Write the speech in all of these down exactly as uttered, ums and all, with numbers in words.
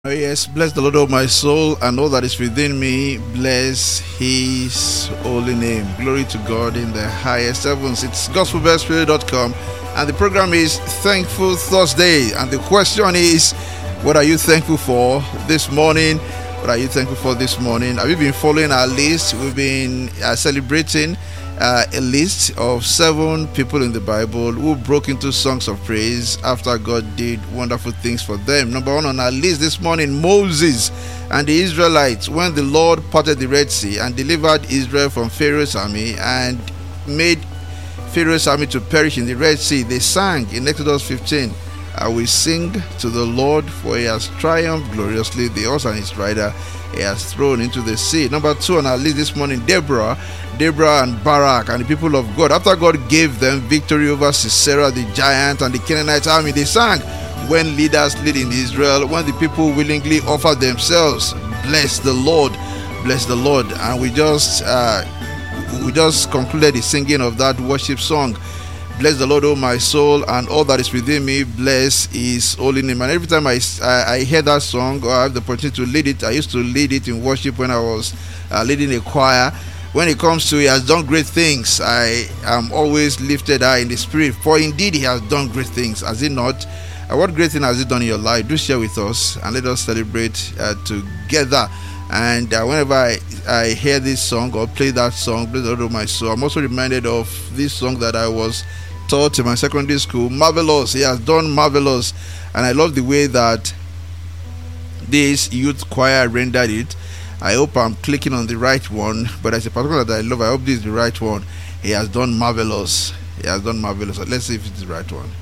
Oh yes, bless the Lord, of my soul, and all that is within me. Bless His holy name. Glory to God in the highest heavens. It's gospel best radio dot com, and the program is Thankful Thursday. And the question is, what are you thankful for this morning? What are you thankful for this morning? Have you been following our list? We've been uh, celebrating Uh, a list of seven people in the Bible who broke into songs of praise after God did wonderful things for them. Number one on our list this morning, Moses and the Israelites, when the Lord parted the Red Sea and delivered Israel from Pharaoh's army and made Pharaoh's army to perish in the Red Sea. They sang in Exodus fifteen, I will sing to the Lord, for he has triumphed gloriously. The horse and his rider he has thrown into the sea. Number two on our list this morning, Deborah, Deborah and Barak and the people of God. After God gave them victory over Sisera the giant and the Canaanite army, they sang, when leaders lead in Israel, when the people willingly offer themselves, bless the Lord, bless the Lord. And we just uh, we just concluded the singing of that worship song. Bless the Lord, O my soul, and all that is within me. Bless His holy name. And every time I, I, I hear that song, or I have the opportunity to lead it, I used to lead it in worship when I was uh, leading a choir. When it comes to He has done great things, I am always lifted high in the spirit. For indeed He has done great things, has He not? Uh, what great thing has He done in your life? Do share with us and let us celebrate uh, together. And uh, whenever I, I hear this song or play that song, Bless the Lord, O my soul, I'm also reminded of this song that I was taught in my secondary school, Marvelous. He has done marvelous. And I love the way that this youth choir rendered it. I hope I'm clicking on the right one, but as a particular that I love, I hope this is the right one. He has done marvelous. He has done marvelous. Let's see if it's the right one.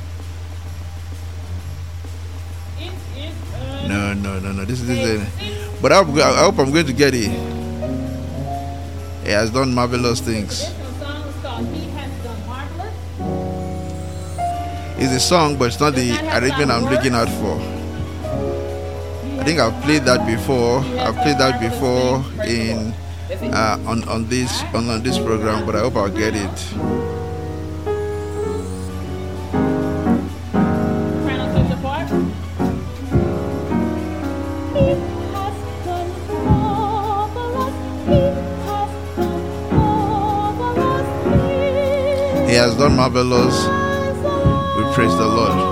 No, no, no, no. This is this. But I hope, I hope I'm going to get it. He has done marvelous things. It's a song, but it's not the arrangement I'm looking out for. I think I've played that before. I've played that before in uh, on on this on, on this program, but I hope I'll get it. He has done marvelous. We praise the Lord.